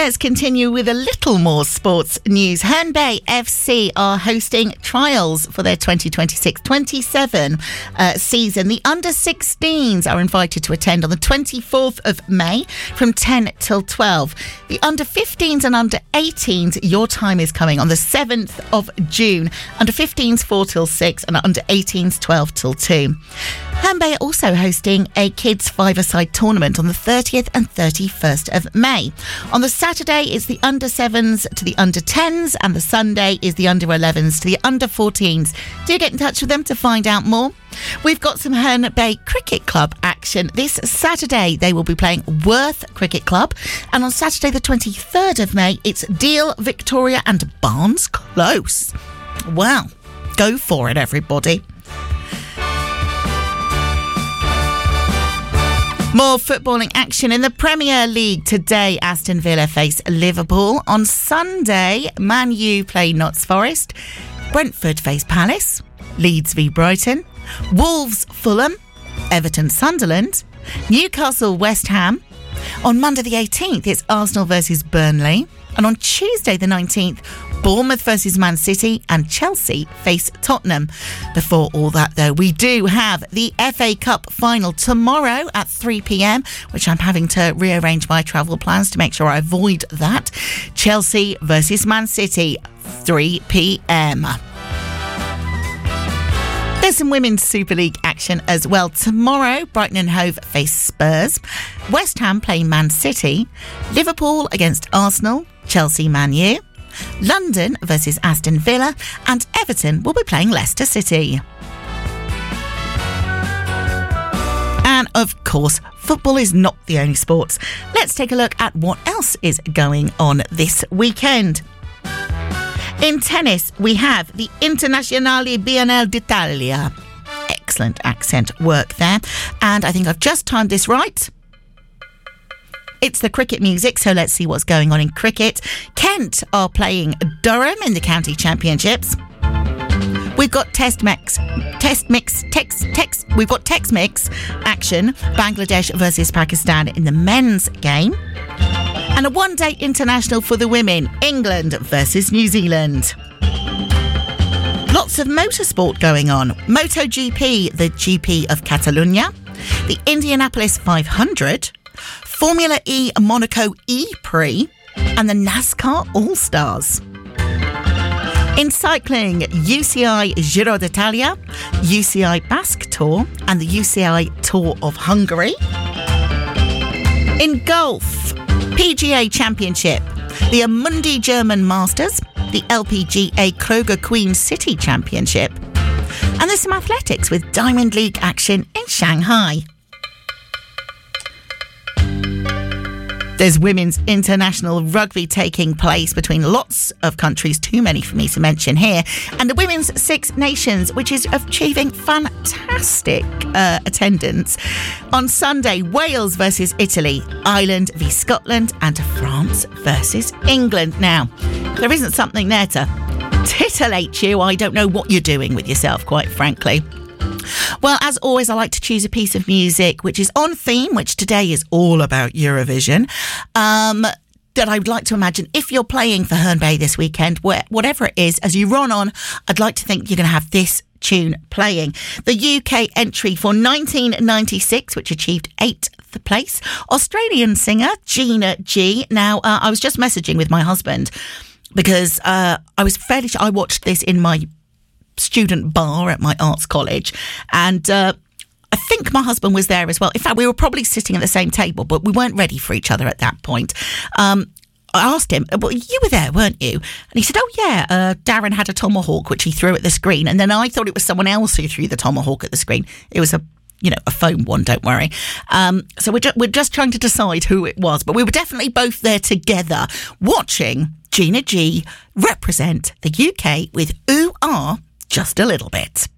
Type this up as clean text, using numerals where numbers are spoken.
Let's continue with a little more sports news. Herne Bay FC are hosting trials for their 2026-27 season. The under-16s are invited to attend on the 24th of May from 10 till 12. The under-15s and under-18s, your time is coming on the 7th of June. Under-15s 4 till 6 and under-18s 12 till 2. Herne Bay are also hosting a kids five-a-side tournament on the 30th and 31st of May. On the Saturday is the under-7s to the under-10s and the Sunday is the under-11s to the under-14s. Do get in touch with them to find out more. We've got some Herne Bay Cricket Club action. This Saturday they will be playing Worth Cricket Club, and on Saturday the 23rd of May it's Deal, Victoria and Barnes Close. Wow, go for it everybody. More footballing action in the Premier League today. Aston Villa face Liverpool. On Sunday, Man U play Notts Forest. Brentford face Palace. Leeds v Brighton. Wolves Fulham. Everton Sunderland. Newcastle West Ham. On Monday the 18th, it's Arsenal versus Burnley. And on Tuesday the 19th, Bournemouth versus Man City and Chelsea face Tottenham. Before all that, though, we do have the FA Cup final tomorrow at 3 p.m, which I'm having to rearrange my travel plans to make sure I avoid that. Chelsea versus Man City, 3 p.m. There's some Women's Super League action as well. Tomorrow, Brighton and Hove face Spurs. West Ham play Man City. Liverpool against Arsenal. Chelsea Man U. London versus Aston Villa. And Everton will be playing Leicester City. And of course, football is not the only sports. Let's take a look at what else is going on this weekend. In tennis, we have the Internazionale Biennale d'Italia. Excellent accent work there. And I think I've just timed this right. It's the cricket music, so let's see what's going on in cricket. Kent are playing Durham in the county championships. We've got Tex-Mex action. Bangladesh versus Pakistan in the men's game. And a one-day international for the women, England versus New Zealand. Lots of motorsport going on. MotoGP, the GP of Catalonia, the Indianapolis 500, Formula E Monaco E-Prix, and the NASCAR All-Stars. In cycling, UCI Giro d'Italia, UCI Basque Tour, and the UCI Tour of Hungary. In golf, PGA Championship, the Amundi German Masters, the LPGA Kroger Queen City Championship, and there's some athletics with Diamond League action in Shanghai. There's women's international rugby taking place between lots of countries, too many for me to mention here, and the Women's Six Nations, which is achieving fantastic attendance. On Sunday, Wales versus Italy, Ireland v Scotland, and France versus England. Now, there isn't something there to titillate you. I don't know what you're doing with yourself, quite frankly. Well, as always, I like to choose a piece of music which is on theme, which today is all about Eurovision. That I would like to imagine if you're playing for Herne Bay this weekend, whatever it is, as you run on, I'd like to think you're going to have this tune playing. The UK entry for 1996, which achieved 8th place, Australian singer Gina G. Now, I was just messaging with my husband because I watched this in my student bar at my arts college, and I think my husband was there as well. In fact, we were probably sitting at the same table, but we weren't ready for each other at that point. I asked him, well, you were there, weren't you? And he said, oh yeah, Darren had a tomahawk which he threw at the screen, and then I thought it was someone else who threw the tomahawk at the screen. It was a foam one, don't worry. So we're just trying to decide who it was, but we were definitely both there together watching Gina G represent the UK with Ooh Ah Just a Little Bit.